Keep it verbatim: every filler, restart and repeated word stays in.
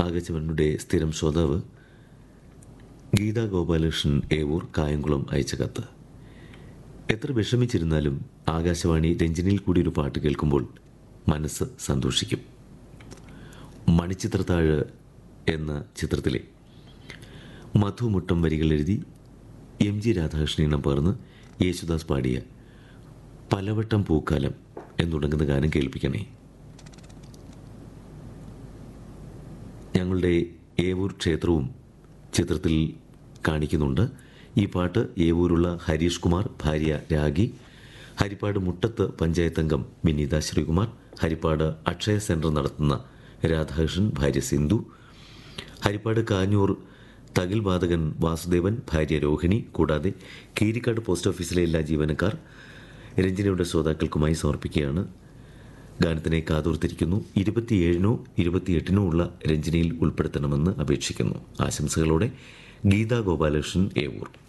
ആകാശവാണിയുടെ സ്ഥിരം ശ്രോതാവ് ഗീതാ ഗോപാലകൃഷ്ണൻ ഏവൂർ കായംകുളം അയച്ച കത്ത്. എത്ര വിഷമിച്ചിരുന്നാലും ആകാശവാണി രഞ്ജനിയിൽ കൂടി ഒരു പാട്ട് കേൾക്കുമ്പോൾ മനസ്സ് സന്തോഷിക്കും. മണിച്ചിത്രത്താഴ് എന്ന ചിത്രത്തിലെ മധുമുട്ടം വരികൾ എഴുതി എം ജി രാധാകൃഷ്ണീണം പകർന്ന് യേശുദാസ് പാടിയ പലവട്ടം പൂക്കാലം എന്ന് തുടങ്ങുന്ന ഗാനം കേൾപ്പിക്കണേ. ഞങ്ങളുടെ ഏവൂർ ക്ഷേത്രവും ചിത്രത്തിൽ കാണിക്കുന്നുണ്ട്. ഈ പാട്ട് ഏവൂരുള്ള ഹരീഷ് കുമാർ, ഭാര്യ രാഗി, ഹരിപ്പാട് മുട്ടത്ത് പഞ്ചായത്ത് അംഗം വിനീത ശ്രീകുമാർ, ഹരിപ്പാട് അക്ഷയ സെൻറ്റർ നടത്തുന്ന രാധാകൃഷ്ണൻ, ഭാര്യ സിന്ധു, ഹരിപ്പാട് കാഞ്ഞൂർ തകിൽ വാതകൻ വാസുദേവൻ, ഭാര്യ രോഹിണി, കൂടാതെ കീരിക്കാട് പോസ്റ്റ് ഓഫീസിലെ എല്ലാ ജീവനക്കാർ രഞ്ജനയുടെ ശ്രോതാക്കൾക്കുമായി സമർപ്പിക്കുകയാണ്. ഗാനത്തിനെ കാതോർത്തിരിക്കുന്നു. ഇരുപത്തിയേഴിനോ ഇരുപത്തിയെട്ടിനോ ഉള്ള രഞ്ജനയിൽ ഉൾപ്പെടുത്തണമെന്ന് അപേക്ഷിക്കുന്നു. ആശംസകളോടെ ഗീതാ ഗോപാലകൃഷ്ണൻ ഏവൂർ.